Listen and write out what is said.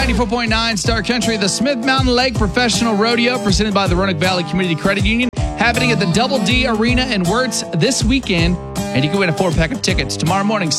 94.9 Star Country, the Smith Mountain Lake Professional Rodeo, presented by the Roanoke Valley Community Credit Union, happening at the Double D Arena in Wirtz this weekend. And you can win a 4-pack of tickets tomorrow morning,